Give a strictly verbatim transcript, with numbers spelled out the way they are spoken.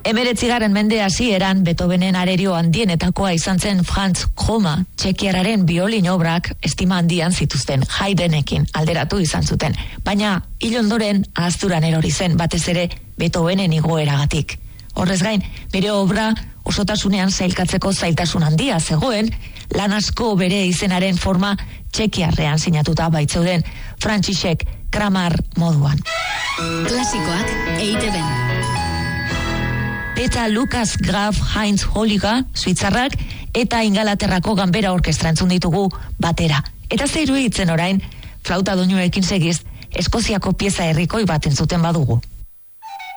Hemeretzigarren mende hasieran Beethovenen arerio handienetakoa izan zen Franz Kroma, txekiararen biolin obrak estima handian zituzten Haydenekin alderatu izan zuten, baina hil ondoren ahazturan erori zen batez ere Beethovenen igoeragatik. Horrez gain, bere obra osotasunean sailkatzeko zailtasun handia zegoen, lan asko bere izenaren forma txekiarrean sinatuta baitzeuden František Kramar moduan. Klasikoak E I Te Ben. Eta Lukas Graf Heinz Holliger, Suitzarrak, eta Ingalaterrako Ganbera Orkestra entzun ditugu batera. Eta zeiru itzen orain, flauta doinuekin segiz, Eskoziako pieza herrikoi bat entzuten badugu.